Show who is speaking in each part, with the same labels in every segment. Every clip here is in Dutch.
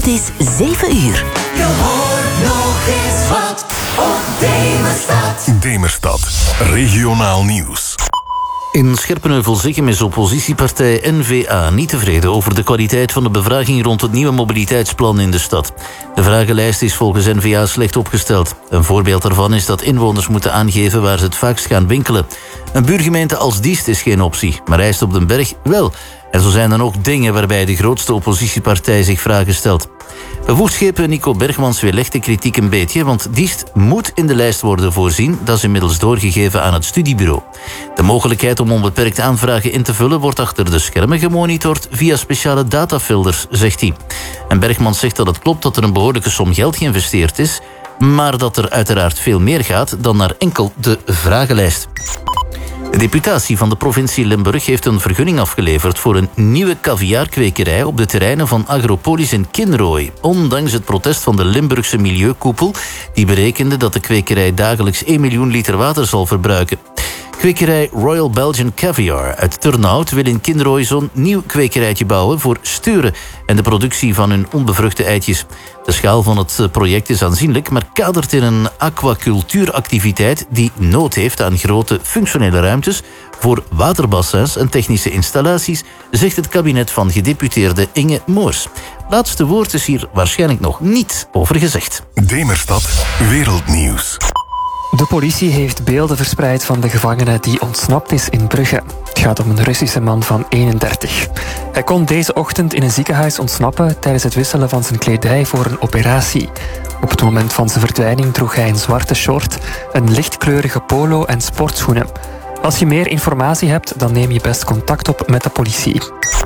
Speaker 1: Het is 7 uur.
Speaker 2: Je hoort nog eens wat op Demerstad.
Speaker 3: Demerstad, regionaal nieuws.
Speaker 4: In Scherpenheuvel-Zichem is oppositiepartij N-VA niet tevreden over de kwaliteit van de bevraging rond het nieuwe mobiliteitsplan in de stad. De vragenlijst is volgens N-VA slecht opgesteld. Een voorbeeld daarvan is dat inwoners moeten aangeven waar ze het vaakst gaan winkelen. Een buurgemeente als Diest is geen optie, maar Rijst op den Berg wel. En zo zijn er ook dingen waarbij de grootste oppositiepartij zich vragen stelt. Bevoegdschepen Nico Bergmans weerlegt de kritiek een beetje, want Diest moet in de lijst worden voorzien. Dat is inmiddels doorgegeven aan het studiebureau. De mogelijkheid om onbeperkt aanvragen in te vullen wordt achter de schermen gemonitord via speciale datafilters, zegt hij. En Bergmans zegt dat het klopt dat er een behoorlijke som geld geïnvesteerd is, maar dat er uiteraard veel meer gaat dan naar enkel de vragenlijst. De deputatie van de provincie Limburg heeft een vergunning afgeleverd voor een nieuwe caviarkwekerij op de terreinen van Agropolis in Kinrooi. Ondanks het protest van de Limburgse milieukoepel, die berekende dat de kwekerij dagelijks 1 miljoen liter water zal verbruiken. Kwekerij Royal Belgian Caviar uit Turnhout wil in Kinrooi zo'n nieuw kwekerijtje bouwen voor steuren en de productie van hun onbevruchte eitjes. De schaal van het project is aanzienlijk, maar kadert in een aquacultuuractiviteit die nood heeft aan grote functionele ruimtes voor waterbassins en technische installaties, zegt het kabinet van gedeputeerde Inge Moors. Laatste woord is hier waarschijnlijk nog niet over gezegd.
Speaker 3: Demerstad, wereldnieuws.
Speaker 5: De politie heeft beelden verspreid van de gevangene die ontsnapt is in Brugge. Het gaat om een Russische man van 31. Hij kon deze ochtend in een ziekenhuis ontsnappen tijdens het wisselen van zijn kledij voor een operatie. Op het moment van zijn verdwijning droeg hij een zwarte short, een lichtkleurige polo en sportschoenen. Als je meer informatie hebt, dan neem je best contact op met de politie.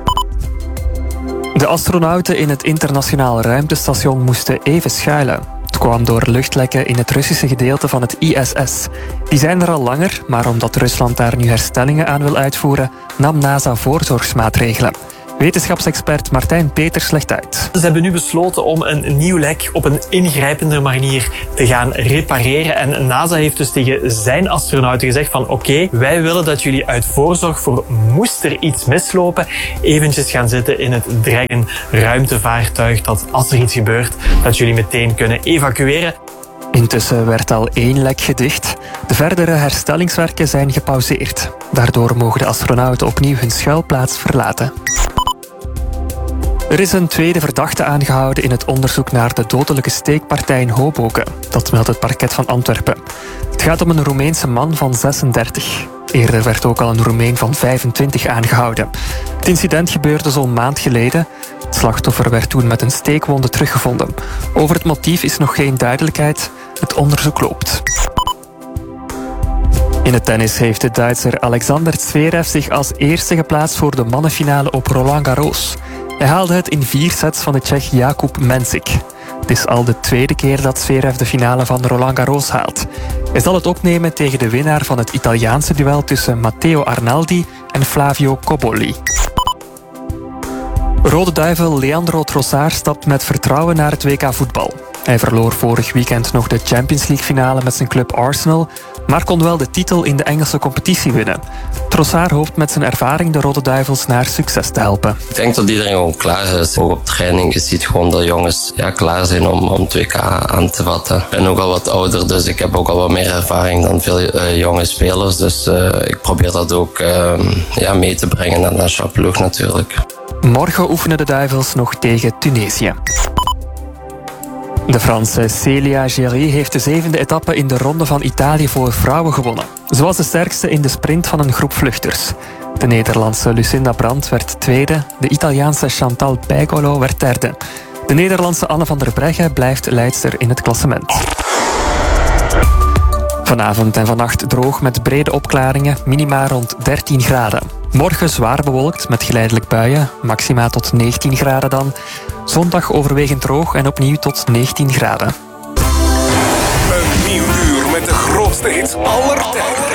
Speaker 5: De astronauten in het internationaal ruimtestation moesten even schuilen. Het kwam door luchtlekken in het Russische gedeelte van het ISS. Die zijn er al langer, maar omdat Rusland daar nu herstellingen aan wil uitvoeren, nam NASA voorzorgsmaatregelen. Wetenschapsexpert Martijn Peters legt uit.
Speaker 6: Ze hebben nu besloten om een nieuw lek op een ingrijpende manier te gaan repareren. En NASA heeft dus tegen zijn astronauten gezegd van oké, wij willen dat jullie uit voorzorg voor moest er iets mislopen, eventjes gaan zitten in het Dragon ruimtevaartuig, dat als er iets gebeurt, dat jullie meteen kunnen evacueren.
Speaker 5: Intussen werd al 1 lek gedicht. De verdere herstellingswerken zijn gepauzeerd. Daardoor mogen de astronauten opnieuw hun schuilplaats verlaten. Er is een tweede verdachte aangehouden in het onderzoek naar de dodelijke steekpartij in Hoboken. Dat meldt het parket van Antwerpen. Het gaat om een Roemeense man van 36. Eerder werd ook al een Roemeen van 25 aangehouden. Het incident gebeurde zo'n maand geleden. Het slachtoffer werd toen met een steekwonde teruggevonden. Over het motief is nog geen duidelijkheid. Het onderzoek loopt. In het tennis heeft de Duitser Alexander Zverev zich als eerste geplaatst voor de mannenfinale op Roland Garros. Hij haalde het in 4 sets van de Tsjech Jakub Mensik. Het is al de 2e keer dat Zverev de finale van Roland Garros haalt. Hij zal het opnemen tegen de winnaar van het Italiaanse duel tussen Matteo Arnaldi en Flavio Cobolli. Rode Duivel Leandro Trossard stapt met vertrouwen naar het WK voetbal. Hij verloor vorig weekend nog de Champions League finale met zijn club Arsenal, maar kon wel de titel in de Engelse competitie winnen. Trossard hoopt met zijn ervaring de Rode Duivels naar succes te helpen.
Speaker 7: Ik denk dat iedereen gewoon klaar is. Ook op training, je ziet gewoon dat jongens klaar zijn om het WK aan te vatten. Ik ben ook al wat ouder, dus ik heb ook al wat meer ervaring dan veel jonge spelers. Dus ik probeer dat ook mee te brengen naar de nationale ploeg natuurlijk.
Speaker 5: Morgen oefenen de Duivels nog tegen Tunesië. De Franse Célia Géry heeft de 7e etappe in de Ronde van Italië voor vrouwen gewonnen. Ze was de sterkste in de sprint van een groep vluchters. De Nederlandse Lucinda Brandt werd tweede, de Italiaanse Chantal Pagolo werd derde. De Nederlandse Anne van der Breggen blijft leidster in het klassement. Vanavond en vannacht droog met brede opklaringen, minima rond 13 graden. Morgen zwaar bewolkt met geleidelijk buien, maxima tot 19 graden dan. Zondag overwegend droog en opnieuw tot 19 graden.
Speaker 3: Een nieuw uur met de grootste hits aller tijden.